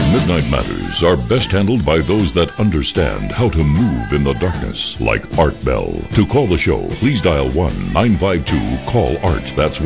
Midnight Matters are best handled by those that understand how to move in the darkness, like Art Bell. To call the show, please dial 1-952-CALL-ART. That's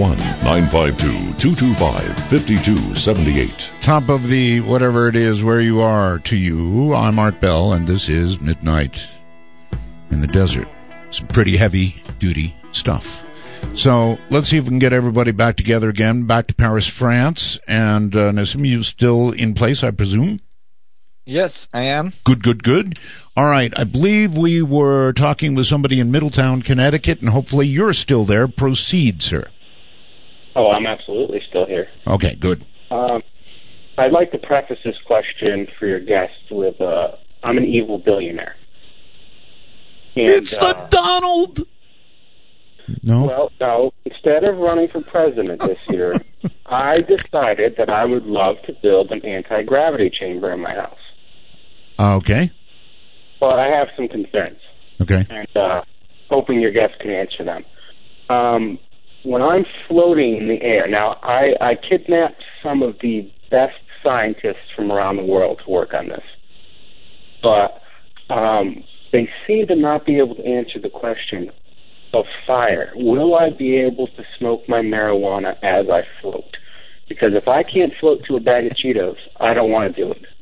1-952-225-5278. Top of the whatever it is where you are to you, I'm Art Bell, and this is Midnight in the Desert. Some pretty heavy-duty stuff. So let's see if we can get everybody back together again, back to Paris, France. And Nassim, you still in place, I presume? Yes, I am. Good. All right, I believe we were talking with somebody in Middletown, Connecticut, and hopefully you're still there. Proceed, sir. Oh, I'm absolutely still here. Okay, good. I'd like to preface this question for your guest with, I'm an evil billionaire. And, it's the Donald! No. Well, no. Instead of running for president this year, I decided that I would love to build an anti-gravity chamber in my house. Okay. But I have some concerns. Okay. And hoping your guest can answer them. When I'm floating in the air, now I kidnapped some of the best scientists from around the world to work on this. But they seem to not be able to answer the question of fire. Will I be able to smoke my marijuana as I float? Because if I can't float to a bag of Cheetos, I don't want to do it.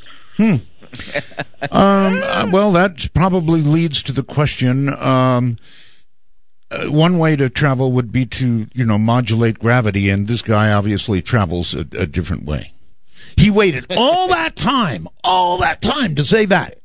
Well, that probably leads to the question. One way to travel would be to, modulate gravity, and this guy obviously travels a different way. He waited all that time to say that.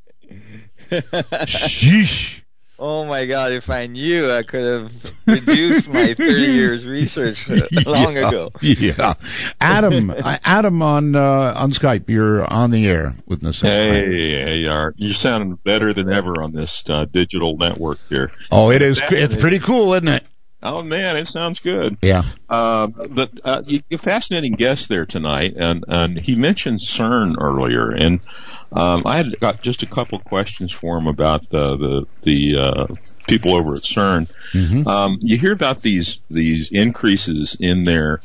Sheesh. Oh my God, if I knew, I could have reduced my 30 years research long ago. Yeah. Adam on Skype, you're on the air with Nassim. Hey, Art. You're sounding better than ever on this digital network here. Oh, it is. It's pretty cool, isn't it? Oh man, it sounds good. Yeah. But you're fascinating guest there tonight, and he mentioned CERN earlier, and I had got just a couple of questions for him about the people over at CERN. Mm-hmm. You hear about these increases in their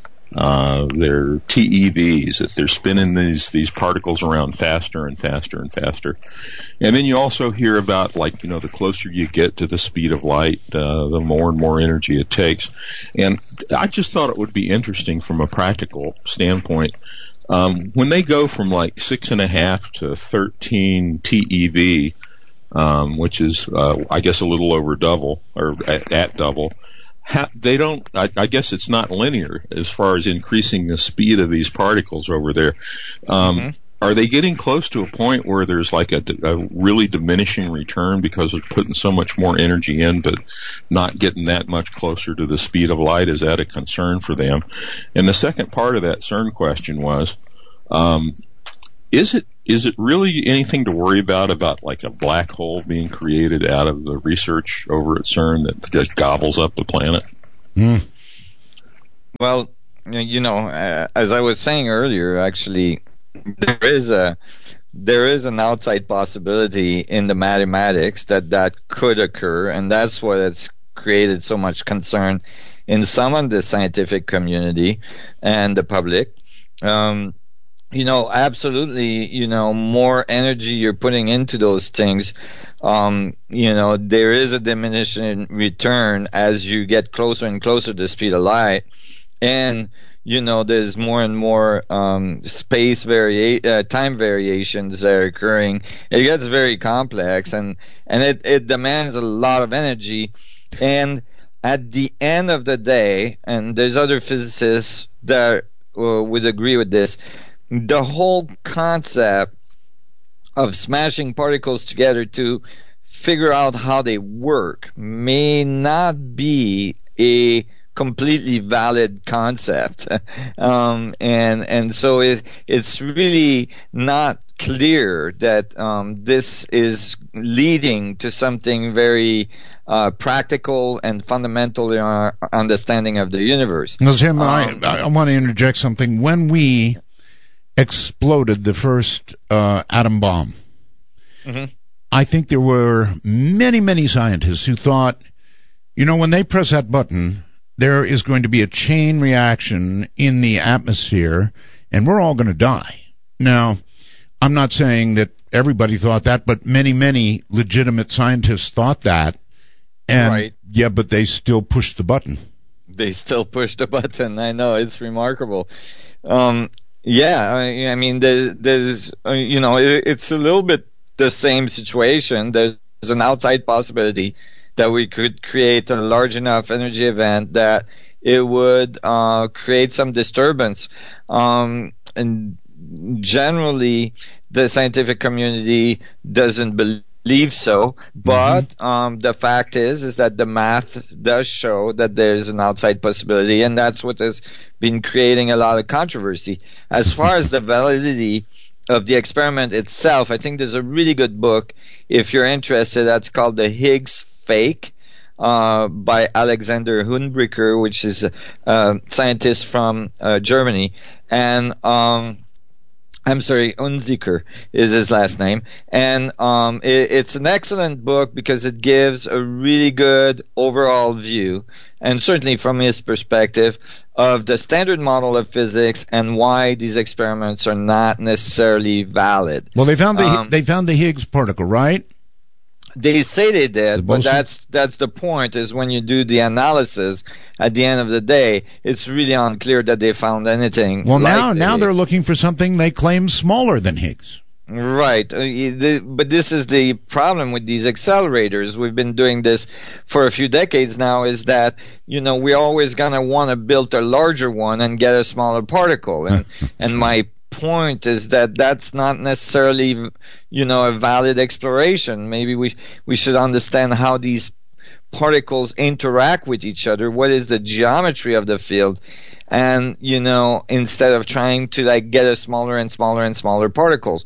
TeVs, that they're spinning these particles around faster and faster and faster. And then you also hear about, the closer you get to the speed of light, the more and more energy it takes. And I just thought it would be interesting from a practical standpoint. When they go from 6.5 to 13 TeV, which is, I guess, a little over double, or at double, they don't, I guess it's not linear as far as increasing the speed of these particles over there. Are they getting close to a point where there's a really diminishing return because of putting so much more energy in, but not getting that much closer to the speed of light? Is that a concern for them? And the second part of that CERN question was, is it really anything to worry about a black hole being created out of the research over at CERN that just gobbles up the planet? Well, as I was saying earlier, actually, there is an outside possibility in the mathematics that could occur, and that's what has created so much concern in some of the scientific community and the public. Absolutely, more energy you're putting into those things, there is a diminishing return as you get closer and closer to the speed of light. And, there's more and more time variations that are occurring. It gets very complex, and it demands a lot of energy. And at the end of the day, and there's other physicists that would agree with this, the whole concept of smashing particles together to figure out how they work may not be a completely valid concept. And so it's really not clear that this is leading to something very practical and fundamental in our understanding of the universe. Tim, I want to interject something. When we exploded the first atom bomb, I think there were many, many scientists who thought, when they press that button, there is going to be a chain reaction in the atmosphere, and we're all going to die. Now, I'm not saying that everybody thought that, but many, many legitimate scientists thought that. And Right. yeah, but they still pushed the button. They still push the button. I know, it's remarkable. Yeah, I mean, there's it's a little bit the same situation. There's an outside possibility that we could create a large enough energy event that it would create some disturbance. And generally, the scientific community doesn't believe so, but the fact is that the math does show that there's an outside possibility, and that's what has been creating a lot of controversy. As far as the validity of the experiment itself, I think there's a really good book, if you're interested, that's called The Higgs Fake, by Alexander Hundbricker, which is a scientist from Germany, and I'm sorry, Unziker is his last name. And it's an excellent book because it gives a really good overall view, and certainly from his perspective, of the standard model of physics and why these experiments are not necessarily valid. Well, they found the Higgs particle, right? They say they did, but that's the point, is when you do the analysis, at the end of the day, it's really unclear that they found anything. Well, now they're looking for something they claim smaller than Higgs. Right. But this is the problem with these accelerators. We've been doing this for a few decades now, is that, we're always going to want to build a larger one and get a smaller particle. And my point is that that's not necessarily, a valid exploration. Maybe we should understand how these particles interact with each other. What is the geometry of the field? And, instead of trying to get a smaller and smaller and smaller particles,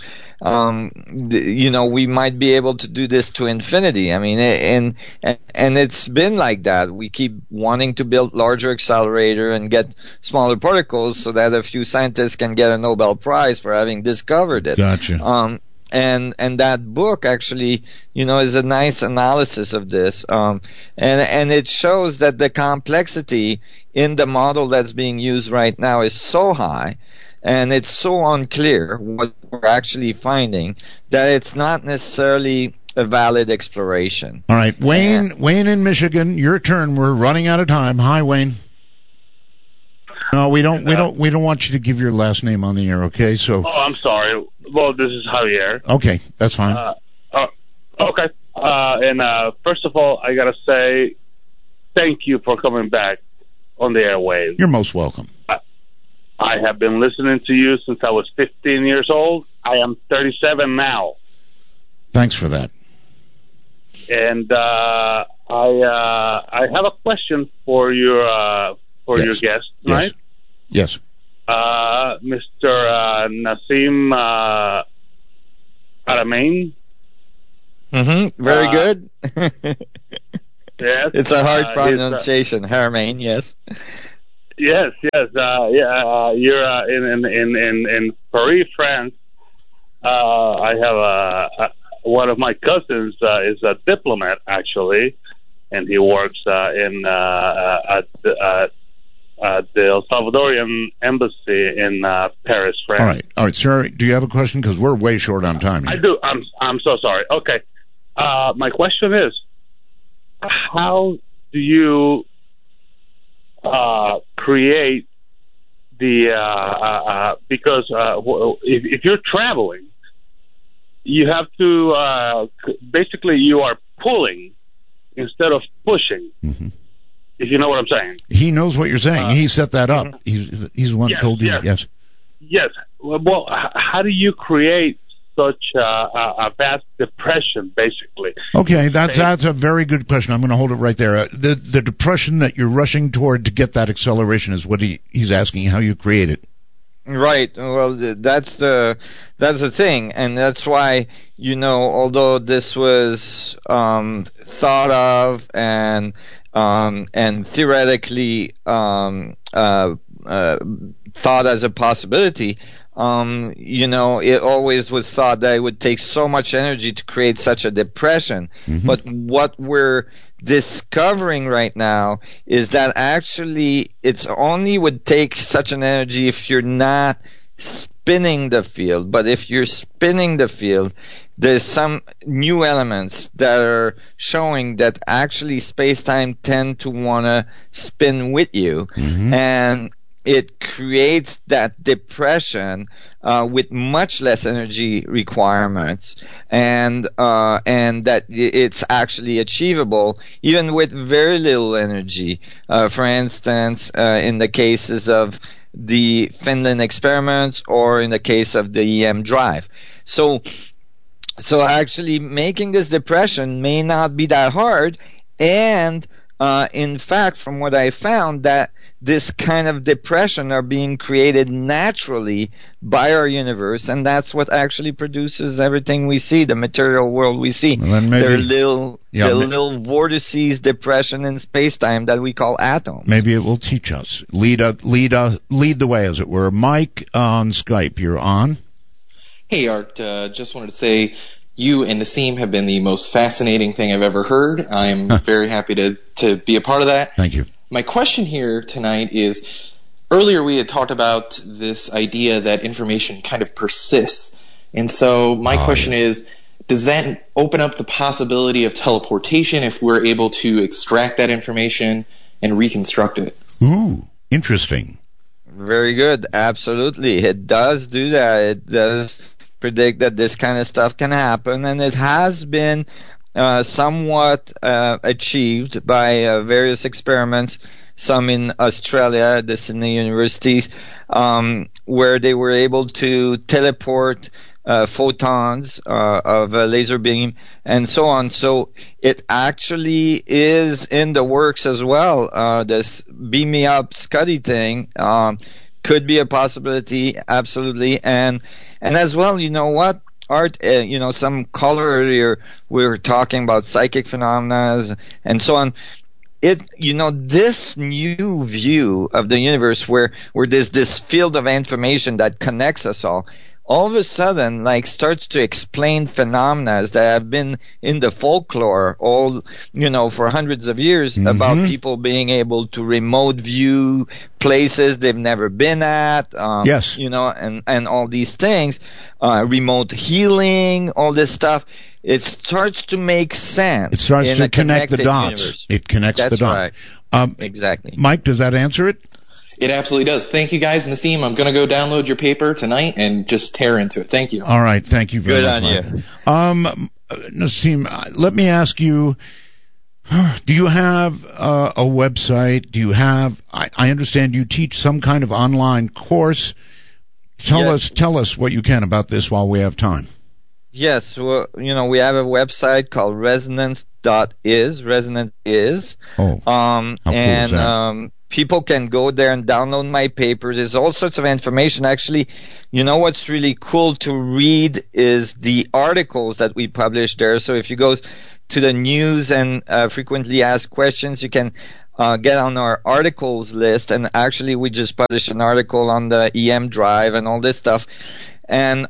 we might be able to do this to infinity. I mean, and it's been like that. We keep wanting to build larger accelerator and get smaller particles so that a few scientists can get a Nobel Prize for having discovered it. Gotcha. And that book actually, is a nice analysis of this. And it shows that the complexity in the model that's being used right now is so high, and it's so unclear what we're actually finding, that it's not necessarily a valid exploration. All right, Wayne in Michigan, your turn. We're running out of time. Hi, Wayne. No, we don't want you to give your last name on the air, okay? So. Oh, I'm sorry. Well, this is Javier. Okay, that's fine. Okay. And first of all, I gotta say, thank you for coming back on the airwaves. You're most welcome. I have been listening to you since I was 15 years old. I am 37 now. Thanks for that. And I have a question for your guest tonight. Yes. Mr. Nassim Haramein. Mm-hmm. Very good. Yes. It's a hard pronunciation. Haramein, yes. Yes. You're in Paris, France. I have one of my cousins is a diplomat, actually, and he works at the Salvadorian embassy in Paris, France. All right, sir. Do you have a question? Because we're way short on time here. I do. I'm so sorry. Okay. My question is, how do you create the because if you're traveling, you have to basically you are pulling instead of pushing. Mm-hmm. If you know what I'm saying. He knows what you're saying. He set that up. He's the one who told you. Yes. Yes. Well, how do you create such a vast depression, basically? Okay, that's a very good question. I'm going to hold it right there. The depression that you're rushing toward to get that acceleration is what he's asking, how you create it. Right. Well, that's the thing, and that's why, although this was thought of and theoretically thought as a possibility, it always was thought that it would take so much energy to create such a depression. Mm-hmm. But what we're discovering right now is that actually it's only would take such an energy if you're not spinning the field. But if you're spinning the field, there's some new elements that are showing that actually space-time tend to want to spin with you. And it creates that depression with much less energy requirements, and that it's actually achievable even with very little energy. For instance, in the cases of the Finland experiments, or in the case of the EM drive. So actually making this depression may not be that hard, and in fact, from what I found, that this kind of depression are being created naturally by our universe, and that's what actually produces everything we see, the material world we see. Well, then maybe, there are little vortices, depression in space-time that we call atoms. Maybe it will teach us, lead the way, as it were. Mike on Skype, you're on. Hey, Art. Just wanted to say you and Nassim have been the most fascinating thing I've ever heard. I'm very happy to be a part of that. Thank you. My question here tonight is, earlier we had talked about this idea that information kind of persists. And so my question is, does that open up the possibility of teleportation if we're able to extract that information and reconstruct it? Ooh, interesting. Very good. Absolutely. It does do that. It does predict that this kind of stuff can happen, and it has been somewhat achieved by various experiments, some in Australia, the Sydney universities, where they were able to teleport photons of a laser beam and so on. So it actually is in the works as well. This beam me up Scotty thing could be a possibility, absolutely. And as well, you know what? Art, some caller earlier, we were talking about psychic phenomena and so on. This new view of the universe where there's this field of information that connects us all of a sudden, starts to explain phenomena that have been in the folklore for hundreds of years, about people being able to remote view places they've never been at. Yes. And all these things, remote healing, all this stuff. It starts to make sense. It starts to connect the dots. Universe. It connects the dots. Right. Exactly. Mike, does that answer it? It absolutely does. Thank you, guys. Nassim, I'm going to go download your paper tonight and just tear into it. Thank you. All right. Thank you very much. Good on you. Nassim, let me ask you, do you have a website? Do you have, I understand you teach some kind of online course. Tell us what you can about this while we have time. Yes, well, we have a website called resonance.is. Resonance is. Oh, how cool is that? People can go there and download my papers. There's all sorts of information. Actually, what's really cool to read is the articles that we publish there. So if you go to the news and frequently asked questions, you can get on our articles list. And actually, we just published an article on the EM drive and all this stuff. And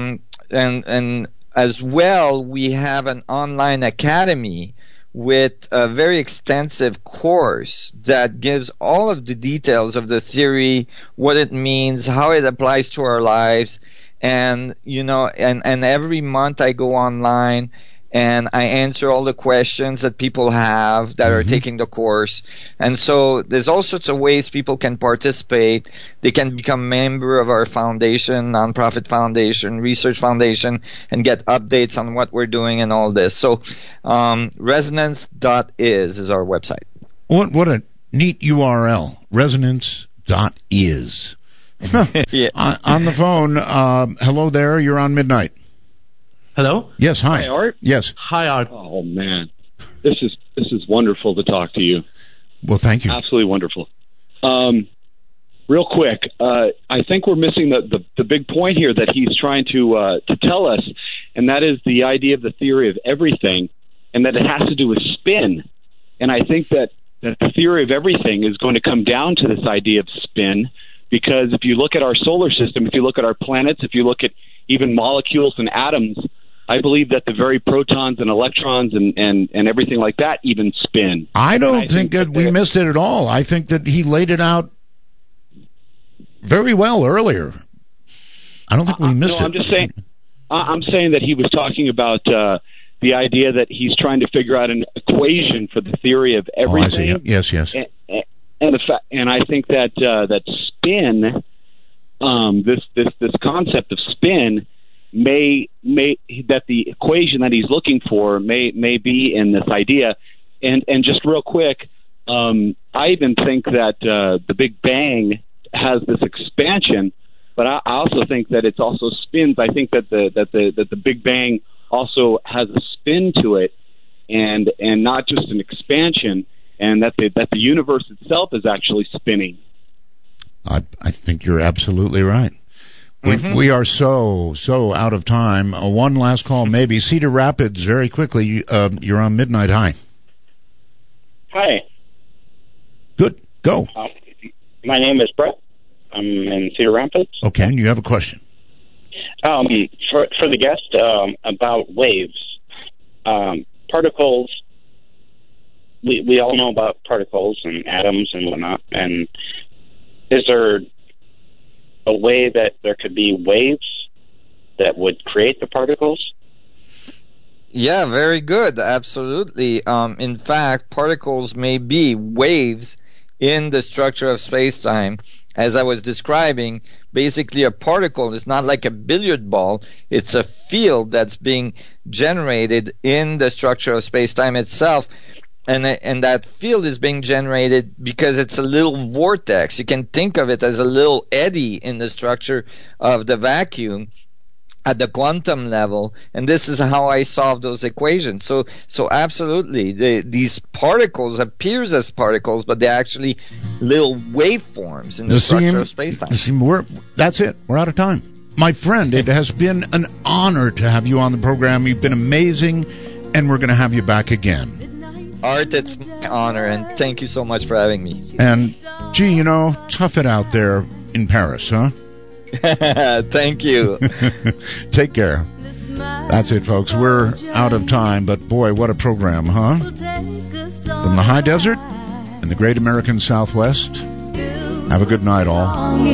as well, we have an online academy with a very extensive course that gives all of the details of the theory, what it means, how it applies to our lives, and every month I go online and I answer all the questions that people have that are taking the course. And so there's all sorts of ways people can participate. They can become a member of our foundation, nonprofit foundation, research foundation, and get updates on what we're doing and all this. So resonance.is is our website. What a neat URL, resonance.is. Yeah. On the phone, hello there, you're on Midnight. Hello? Yes, hi. Hi, Art. Yes. Hi, Art. Oh man, this is wonderful to talk to you. Well, thank you. Absolutely wonderful. Real quick, I think we're missing the big point here that he's trying to tell us, and that is the idea of the theory of everything, and that it has to do with spin. And I think that the theory of everything is going to come down to this idea of spin, because if you look at our solar system, if you look at our planets, if you look at even molecules and atoms, I believe that the very protons and electrons and everything like that even spin. I don't think that we missed it at all. I think that he laid it out very well earlier. I don't think we missed it. I'm just saying. I'm saying that he was talking about the idea that he's trying to figure out an equation for the theory of everything. Oh, I see. Yes. And I think that that spin, this concept of spin, may that the equation that he's looking for may be in this idea. And just real quick, I even think that the Big Bang has this expansion, but I also think that it's also spins. I think that the Big Bang also has a spin to it, and not just an expansion, and that the universe itself is actually spinning. I think you're absolutely right. We are so out of time. One last call, maybe. Cedar Rapids, very quickly. You're on Midnight High. Hi. Good. Go. My name is Brett. I'm in Cedar Rapids. Okay, and you have a question. For the guest about waves, particles. We all know about particles and atoms and whatnot. And is there a way that there could be waves that would create the particles? Yeah, very good. Absolutely. In fact, particles may be waves in the structure of space-time. As I was describing, basically a particle is not like a billiard ball. It's a field that's being generated in the structure of space-time itself. And that field is being generated because it's a little vortex. You can think of it as a little eddy in the structure of the vacuum at the quantum level, and this is how I solve those equations. So absolutely, these particles appears as particles, but they're actually little waveforms in the structure of space-time. That's it. We're out of time. My friend, it has been an honor to have you on the program. You've been amazing, and we're going to have you back again. Art, it's my honor, and thank you so much for having me. And, gee, tough it out there in Paris, huh? Thank you. Take care. That's it, folks. We're out of time, but boy, what a program, huh? From the high desert and the great American Southwest, have a good night, all.